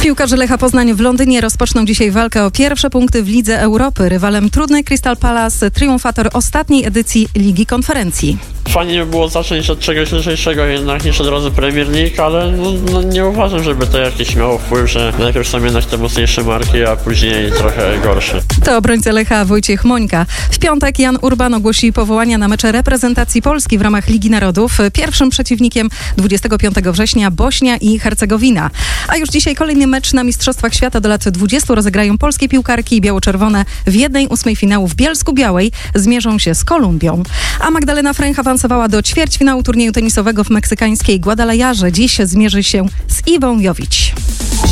Piłkarze Lecha Poznań w Londynie rozpoczną dzisiaj walkę o pierwsze punkty w Lidze Europy. Rywalem trudnej Crystal Palace, triumfator ostatniej edycji Ligi Konferencji. Fajnie by było zacząć od czegoś lżejszego jednak niż od razu Premier League, ale nie uważam, żeby to jakiś miało wpływ, że najpierw są jednak te mocniejsze marki, a później trochę gorsze. To obrońca Lecha Wojciech Mońka. W piątek Jan Urban ogłosi powołania na mecze reprezentacji Polski w ramach Ligi Narodów. Pierwszym przeciwnikiem 25 września Bośnia i Hercegowina. A już dzisiaj kolejny mecz na Mistrzostwach Świata do lat 20 rozegrają polskie piłkarki biało-czerwone w 1/8 finału w Bielsku-Białej. Zmierzą się z Kolumbią. A Magdalena Fręch awansowała do ćwierćfinału turnieju tenisowego w meksykańskiej Guadalajarze. Dziś zmierzy się z Iwą Jowić.